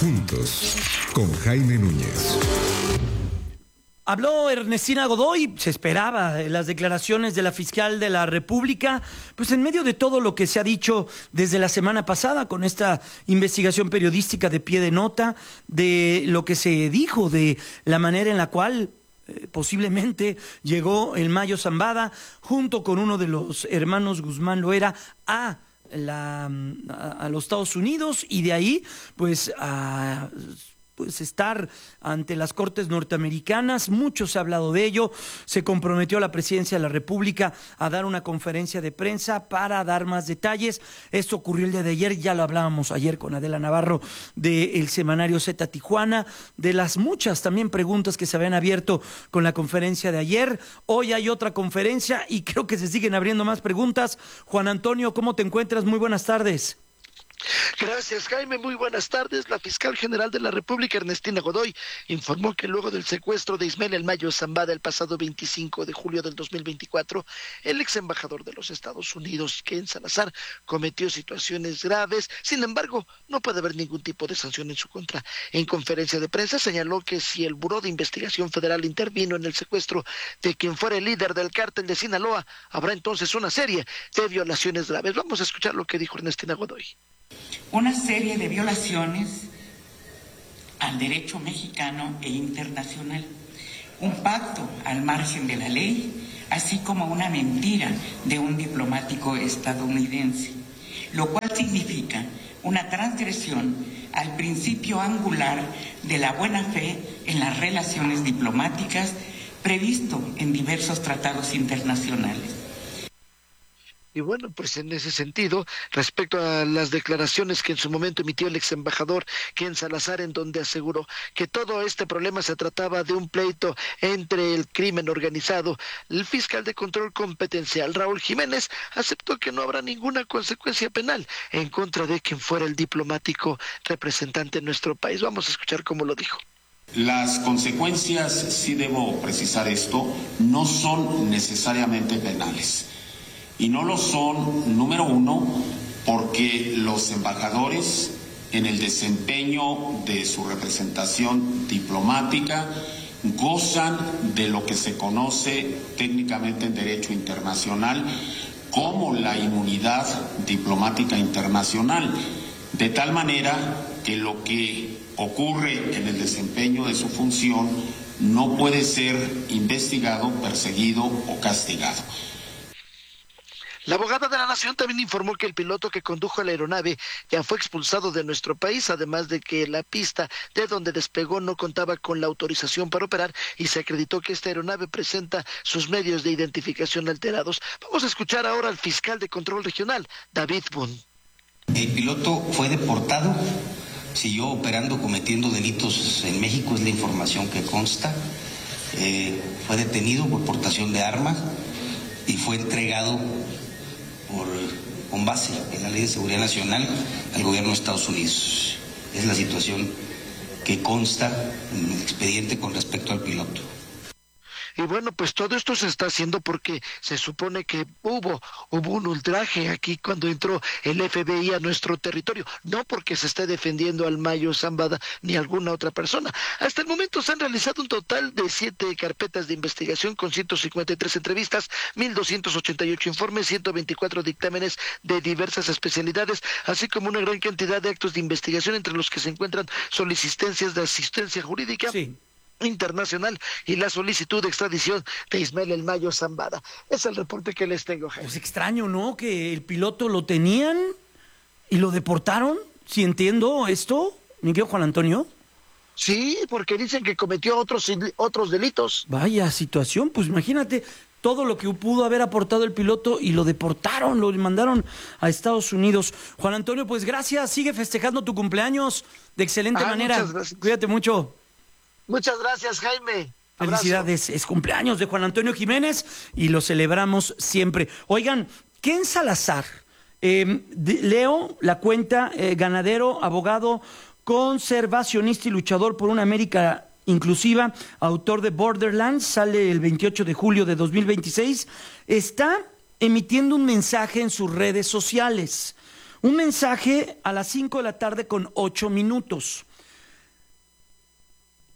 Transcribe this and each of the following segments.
Juntos, con Jaime Núñez. Habló Ernestina Godoy, se esperaba las declaraciones de la fiscal de la República, pues en medio de todo lo que se ha dicho desde la semana pasada con esta investigación periodística de pie de nota, de lo que se dijo, de la manera en la cual posiblemente llegó el Mayo Zambada junto con uno de los hermanos Guzmán Loera a los Estados Unidos y de ahí pues estar ante las Cortes norteamericanas. Mucho se ha hablado de ello. Se comprometió la Presidencia de la República a dar una conferencia de prensa para dar más detalles. Esto ocurrió el día de ayer, ya lo hablábamos ayer con Adela Navarro del semanario Z Tijuana, de las muchas también preguntas que se habían abierto con la conferencia de ayer. Hoy hay otra conferencia y creo que se siguen abriendo más preguntas. Juan Antonio, ¿cómo te encuentras? Muy buenas tardes. Gracias, Jaime. Muy buenas tardes. La fiscal general de la República, Ernestina Godoy, informó que luego del secuestro de Ismael El Mayo Zambada el pasado 25 de julio del 2024, el ex embajador de los Estados Unidos, Ken Salazar, cometió situaciones graves. Sin embargo, no puede haber ningún tipo de sanción en su contra. En conferencia de prensa señaló que si el Buró de Investigación Federal intervino en el secuestro de quien fuera el líder del cártel de Sinaloa, habrá entonces una serie de violaciones graves. Vamos a escuchar lo que dijo Ernestina Godoy. Una serie de violaciones al derecho mexicano e internacional, un pacto al margen de la ley, así como una mentira de un diplomático estadounidense, lo cual significa una transgresión al principio angular de la buena fe en las relaciones diplomáticas previsto en diversos tratados internacionales. Y bueno, pues en ese sentido, respecto a las declaraciones que en su momento emitió el ex embajador Ken Salazar, en donde aseguró que todo este problema se trataba de un pleito entre el crimen organizado, el fiscal de control competencial Raúl Jiménez aceptó que no habrá ninguna consecuencia penal en contra de quien fuera el diplomático representante en nuestro país. Vamos a escuchar cómo lo dijo. Las consecuencias, sí debo precisar esto, no son necesariamente penales. Y no lo son, número uno, porque los embajadores, en el desempeño de su representación diplomática, gozan de lo que se conoce técnicamente en derecho internacional como la inmunidad diplomática internacional, de tal manera que lo que ocurre en el desempeño de su función no puede ser investigado, perseguido o castigado. La abogada de la Nación también informó que el piloto que condujo la aeronave ya fue expulsado de nuestro país, además de que la pista de donde despegó no contaba con la autorización para operar y se acreditó que esta aeronave presenta sus medios de identificación alterados. Vamos a escuchar ahora al fiscal de control regional, David Boone. El piloto fue deportado, siguió operando, cometiendo delitos en México, es la información que consta. Fue detenido por portación de armas y fue entregado con base en la Ley de Seguridad Nacional al gobierno de Estados Unidos. Es la situación que consta en el expediente con respecto al piloto. Y bueno, pues todo esto se está haciendo porque se supone que hubo un ultraje aquí cuando entró el FBI a nuestro territorio, no porque se esté defendiendo al Mayo Zambada ni alguna otra persona. Hasta el momento se han realizado un total de 7 carpetas de investigación con 153 entrevistas, 1,288 informes, 124 dictámenes de diversas especialidades, así como una gran cantidad de actos de investigación entre los que se encuentran solicitudes de asistencia jurídica. Sí. Internacional y la solicitud de extradición de Ismael El Mayo Zambada. Es el reporte que les tengo, Jaime. Pues extraño, ¿no? Que el piloto lo tenían y lo deportaron. ¿Sí entiendo esto, mi querido Juan Antonio? Sí, porque dicen que cometió otros delitos. Vaya situación, pues imagínate todo lo que pudo haber aportado el piloto y lo deportaron, lo mandaron a Estados Unidos. Juan Antonio, pues gracias, sigue festejando tu cumpleaños de excelente manera. Muchas gracias. Cuídate mucho. Muchas gracias, Jaime. Felicidades, es cumpleaños de Juan Antonio Jiménez y lo celebramos siempre. Oigan, Ken Salazar, leo la cuenta, ganadero, abogado, conservacionista y luchador por una América inclusiva, autor de Borderlands, sale el 28 de julio de 2026, está emitiendo un mensaje en sus redes sociales, un mensaje a las 5 de la tarde con 8 minutos.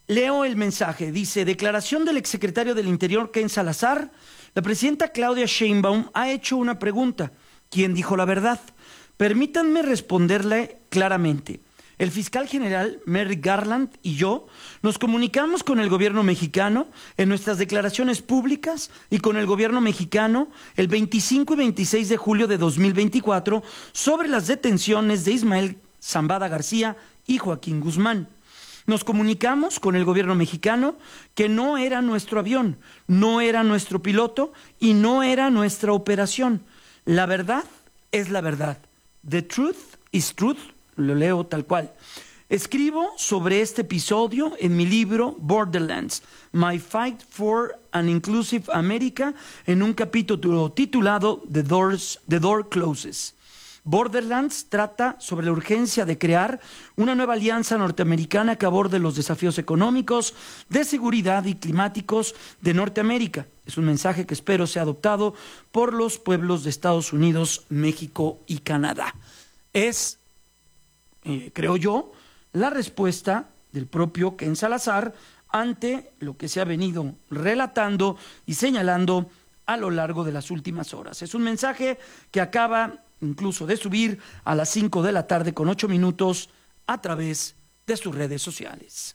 Leo el mensaje. Dice, declaración del exsecretario del Interior, Ken Salazar. La presidenta Claudia Sheinbaum ha hecho una pregunta. ¿Quién dijo la verdad? Permítanme responderle claramente. El fiscal general Merrick Garland y yo nos comunicamos con el gobierno mexicano en nuestras declaraciones públicas y con el gobierno mexicano el 25 y 26 de julio de 2024 sobre las detenciones de Ismael Zambada García y Joaquín Guzmán. Nos comunicamos con el gobierno mexicano que no era nuestro avión, no era nuestro piloto y no era nuestra operación. La verdad es la verdad. The truth is truth. Lo leo tal cual. Escribo sobre este episodio en mi libro Borderlands, My Fight for an Inclusive America, en un capítulo titulado The Door Closes. Borderlands trata sobre la urgencia de crear una nueva alianza norteamericana que aborde los desafíos económicos, de seguridad y climáticos de Norteamérica. Es un mensaje que espero sea adoptado por los pueblos de Estados Unidos, México y Canadá. Es creo yo, la respuesta del propio Ken Salazar ante lo que se ha venido relatando y señalando a lo largo de las últimas horas. Es un mensaje que acaba incluso de subir a las 5 de la tarde con 8 minutos a través de sus redes sociales.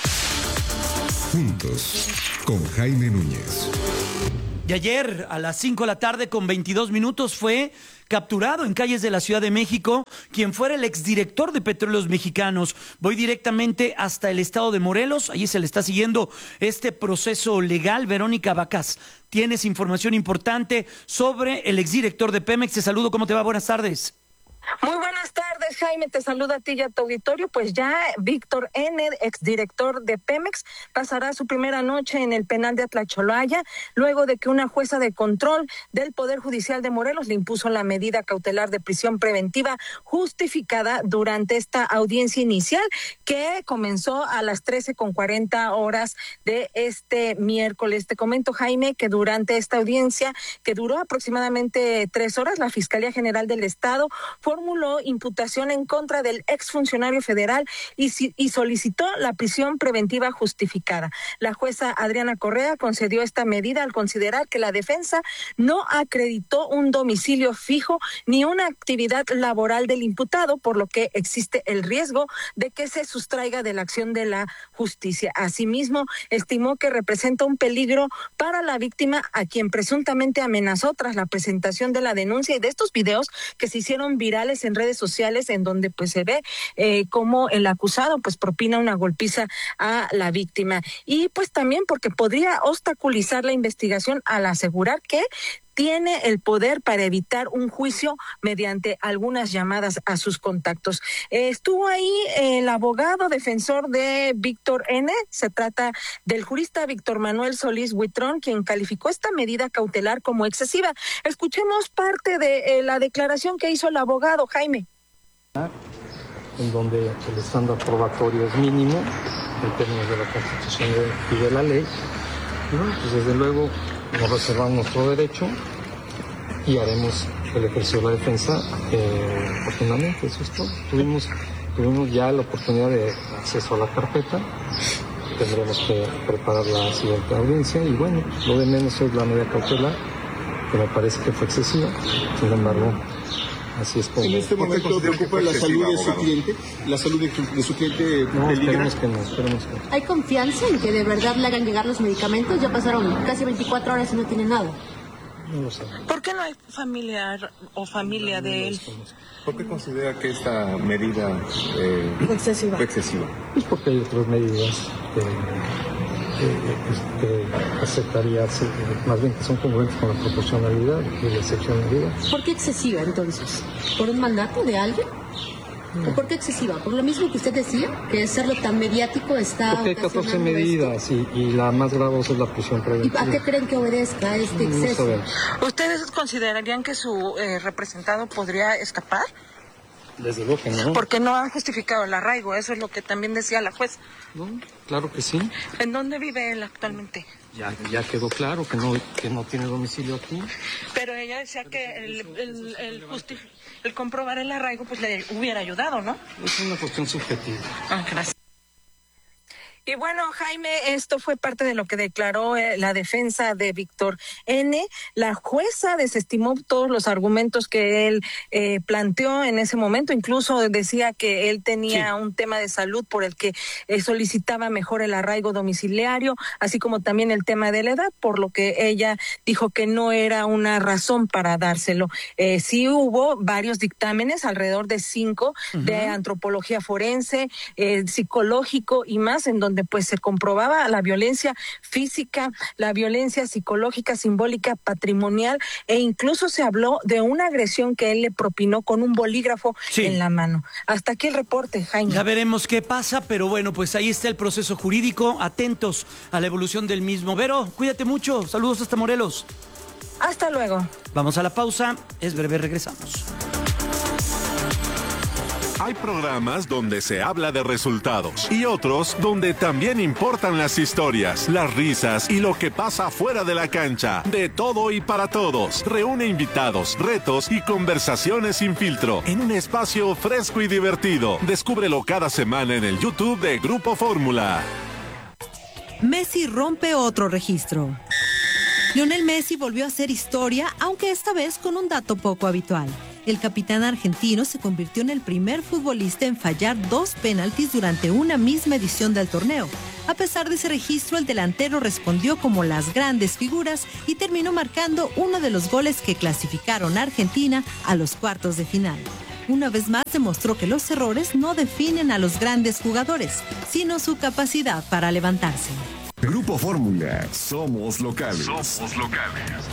Juntos, con Jaime Núñez. Y ayer a las 5 de la tarde con 22 minutos fue capturado en calles de la Ciudad de México quien fuera el exdirector de Petróleos Mexicanos. Voy directamente hasta el estado de Morelos, allí se le está siguiendo este proceso legal. Verónica Bacás, tienes información importante sobre el exdirector de Pemex. Te saludo, ¿cómo te va? Buenas tardes. Muy buenas tardes, Jaime, te saluda a ti y a tu auditorio. Pues ya Víctor N., exdirector de Pemex, pasará su primera noche en el penal de Atlacholaya, luego de que una jueza de control del Poder Judicial de Morelos le impuso la medida cautelar de prisión preventiva justificada durante esta audiencia inicial, que comenzó a las 13:40 de este miércoles. Te comento, Jaime, que durante esta audiencia, que duró aproximadamente 3 horas, la Fiscalía General del Estado formuló imputación en contra del exfuncionario federal y solicitó la prisión preventiva justificada. La jueza Adriana Correa concedió esta medida al considerar que la defensa no acreditó un domicilio fijo ni una actividad laboral del imputado, por lo que existe el riesgo de que se sustraiga de la acción de la justicia. Asimismo, estimó que representa un peligro para la víctima, a quien presuntamente amenazó tras la presentación de la denuncia y de estos videos que se hicieron virales en redes sociales, en donde pues se ve cómo el acusado pues propina una golpiza a la víctima, y pues también porque podría obstaculizar la investigación al asegurar que tiene el poder para evitar un juicio mediante algunas llamadas a sus contactos. Estuvo ahí el abogado defensor de Víctor N., se trata del jurista Víctor Manuel Solís Huitrón, quien calificó esta medida cautelar como excesiva. Escuchemos parte de la declaración que hizo el abogado, Jaime. En donde el estándar probatorio es mínimo en términos de la Constitución y de la ley. Y bueno, pues desde luego nos reservamos nuestro derecho y haremos el ejercicio de la defensa oportunamente, eso es todo. Tuvimos ya la oportunidad de acceso a la carpeta, tendremos que preparar la siguiente audiencia y bueno, lo de menos es la medida cautelar, que me parece que fue excesiva, sin embargo, así es como... ¿En este momento preocupa la salud de su cliente? ¿La salud de su cliente no, peligra? Esperemos que no. ¿Hay confianza en que de verdad le hagan llegar los medicamentos? Ya pasaron casi 24 horas y no tiene nada. No lo sé. ¿Por qué no hay familiar o familia de él? ¿Por qué considera que esta medida Fue excesiva. Pues porque hay otras medidas que aceptaría, más bien que son congruentes con la proporcionalidad y la excepcionalidad. ¿Por qué excesiva entonces? ¿Por un mandato de alguien? ¿O por qué excesiva? ¿Por lo mismo que usted decía? Que hacerlo tan mediático está... Porque hay 14 medidas y la más gravosa es la prisión preventiva. ¿Y a qué creen que obedezca este exceso? ¿Ustedes considerarían que su representado podría escapar? Desde luego que no. Porque no han justificado el arraigo, eso es lo que también decía la juez. No, claro que sí. ¿En dónde vive él actualmente? Ya quedó claro que no tiene domicilio aquí. Pero ella decía que el comprobar el arraigo pues le hubiera ayudado, ¿no? Es una cuestión subjetiva. Gracias. Y bueno, Jaime, esto fue parte de lo que declaró la defensa de Víctor N. La jueza desestimó todos los argumentos que él planteó en ese momento. Incluso decía que él tenía un tema de salud por el que solicitaba mejor el arraigo domiciliario, así como también el tema de la edad, por lo que ella dijo que no era una razón para dárselo. Sí hubo varios dictámenes, alrededor de 5, de antropología forense, psicológico y más, en donde pues se comprobaba la violencia física, la violencia psicológica, simbólica, patrimonial, e incluso se habló de una agresión que él le propinó con un bolígrafo en la mano. Hasta aquí el reporte, Jaime. Ya veremos qué pasa, pero bueno, pues ahí está el proceso jurídico, atentos a la evolución del mismo. Vero, cuídate mucho, saludos hasta Morelos. Hasta luego. Vamos a la pausa, es breve, regresamos. Hay programas donde se habla de resultados y otros donde también importan las historias, las risas y lo que pasa fuera de la cancha. De todo y para todos. Reúne invitados, retos y conversaciones sin filtro en un espacio fresco y divertido. Descúbrelo cada semana en el YouTube de Grupo Fórmula. Messi rompe otro registro. Lionel Messi volvió a hacer historia, aunque esta vez con un dato poco habitual. El capitán argentino se convirtió en el primer futbolista en fallar 2 penaltis durante una misma edición del torneo. A pesar de ese registro, el delantero respondió como las grandes figuras y terminó marcando uno de los goles que clasificaron a Argentina a los cuartos de final. Una vez más demostró que los errores no definen a los grandes jugadores, sino su capacidad para levantarse. Grupo Fórmula, somos locales. Somos locales.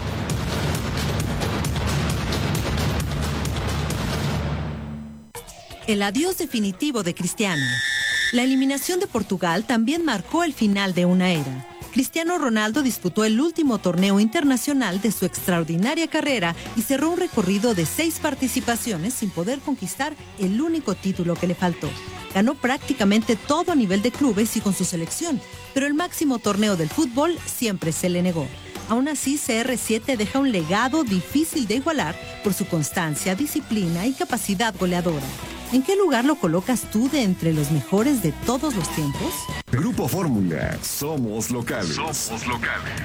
El adiós definitivo de Cristiano. La eliminación de Portugal también marcó el final de una era. Cristiano Ronaldo disputó el último torneo internacional de su extraordinaria carrera y cerró un recorrido de 6 participaciones sin poder conquistar el único título que le faltó. Ganó prácticamente todo a nivel de clubes y con su selección, pero el máximo torneo del fútbol siempre se le negó. Aún así, CR7 deja un legado difícil de igualar por su constancia, disciplina y capacidad goleadora. ¿En qué lugar lo colocas tú de entre los mejores de todos los tiempos? Grupo Fórmula, somos locales. Somos locales.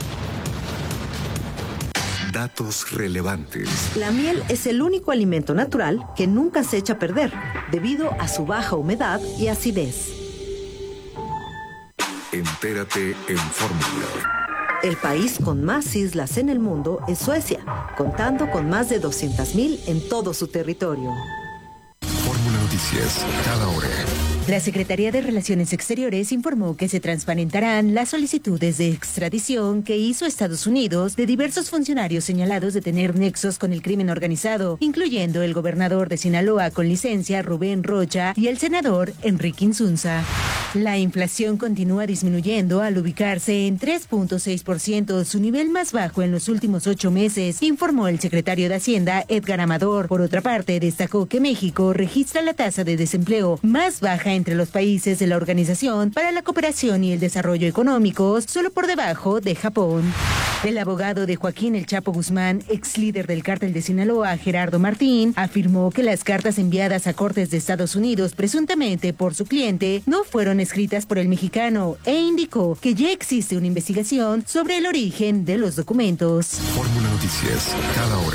Datos relevantes. La miel es el único alimento natural que nunca se echa a perder, debido a su baja humedad y acidez. Entérate en Fórmula. El país con más islas en el mundo es Suecia, contando con más de 200,000 en todo su territorio. Fórmula Noticias, cada hora. La Secretaría de Relaciones Exteriores informó que se transparentarán las solicitudes de extradición que hizo Estados Unidos de diversos funcionarios señalados de tener nexos con el crimen organizado, incluyendo el gobernador de Sinaloa con licencia, Rubén Rocha, y el senador Enrique Insunza. La inflación continúa disminuyendo al ubicarse en 3.6%, su nivel más bajo en los últimos 8 meses, informó el secretario de Hacienda, Edgar Amador. Por otra parte, destacó que México registra la tasa de desempleo más baja entre los países de la Organización para la Cooperación y el Desarrollo Económicos, solo por debajo de Japón. El abogado de Joaquín El Chapo Guzmán, ex líder del cártel de Sinaloa, Gerardo Martín, afirmó que las cartas enviadas a cortes de Estados Unidos presuntamente por su cliente no fueron escritas por el mexicano e indicó que ya existe una investigación sobre el origen de los documentos. Fórmula Noticias, cada hora.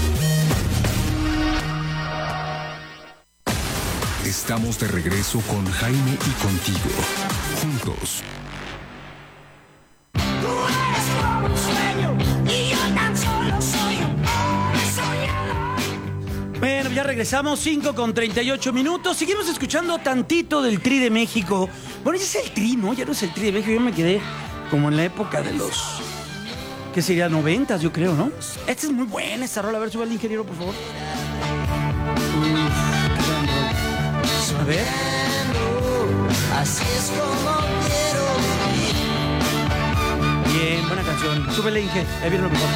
Estamos de regreso con Jaime y contigo. Juntos. Tú eres como un sueño y yo tan solo soy soñador. Bueno, ya regresamos, 5:38. Seguimos escuchando tantito del Tri de México. Bueno, ese es el Tri, ¿no? Ya no es el Tri de México. Yo me quedé como en la época de los... ¿Qué sería? 90s, yo creo, ¿no? Esta es muy buena, esta rola. A ver, sube al ingeniero, por favor. A ver. Así es como quiero vivir. Bien, buena canción. Súbele, Inge. Ahí viene lo mejor.